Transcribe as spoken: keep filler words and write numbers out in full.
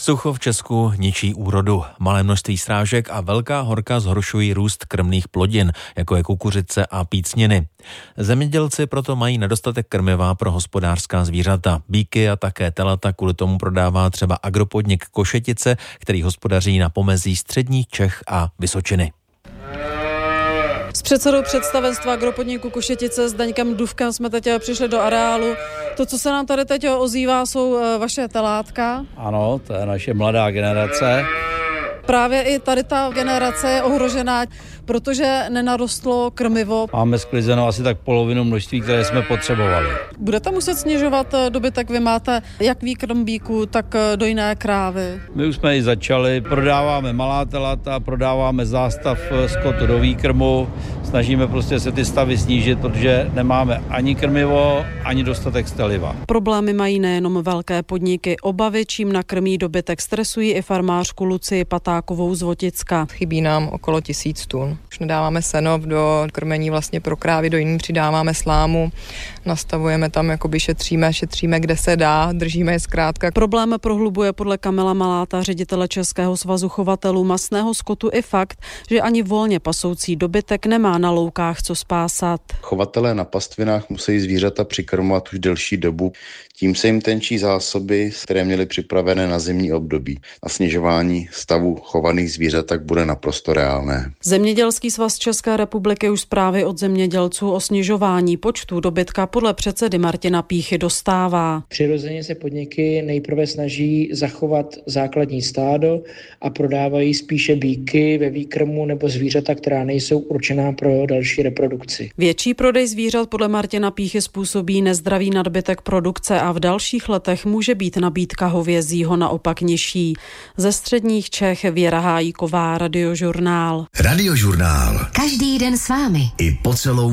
Sucho v Česku ničí úrodu. Malé množství srážek a velká horka zhoršují růst krmných plodin, jako je kukuřice a pícniny. Zemědělci proto mají nedostatek krmiva pro hospodářská zvířata. Býky a také telata kvůli tomu prodává třeba agropodnik Košetice, který hospodaří na pomezí středních Čech a Vysočiny. S předsedou představenstva agropodniku Košetice Zdeňkem Dufkem jsme teď přišli do areálu. To, co se nám tady teď ozývá, jsou vaše telátka. Ano, to je naše mladá generace. Právě i tady ta generace je ohrožená, protože nenarostlo krmivo. Máme sklizeno asi tak polovinu množství, které jsme potřebovali. Budete muset snižovat dobytek, vy máte jak výkrm býků, tak dojné krávy. My už jsme ji začali, prodáváme malá telata, prodáváme zástav skotu do výkrmu, snažíme prostě se ty stavy snížit, protože nemáme ani krmivo, ani dostatek steliva. Problémy mají nejenom velké podniky, obavy, čím nakrmí dobytek, stresují i farmářku Lucii Patákovou z Voticka. Chybí nám okolo tisíc tun. Už nedáváme seno do krmení vlastně pro krávy, do jiných přidáváme slámu, nastavujeme tam, jakoby šetříme, šetříme, kde se dá, držíme je zkrátka. Problém prohlubuje podle Kamila Maláta, ředitele Českého svazu chovatelů masného skotu, i fakt, že ani volně pasoucí dobytek nemá na loukách co spásat. Chovatelé na pastvinách musí zvířata přikrmovat už delší dobu, tím se jim tenčí zásoby, které měly připravené na zimní období. A snižování stavu chovaných zvířat tak bude naprosto reálné. Zemědělský svaz České republiky už zprávy od zemědělců o snižování počtu dobytka podle předsedy Martina Píchy dostává. Přirozeně se podniky nejprve snaží zachovat základní stádo a prodávají spíše býky ve výkrmu nebo zvířata, která nejsou určená pro další reprodukci. Větší prodej zvířat podle Martina Píchy způsobí nezdravý nadbytek produkce a v dalších letech může být nabídka hovězího naopak nižší. Ze středních Čech Věra Hájíková, Radiožurnál. Radiožurnál. Každý den s vámi. I po celou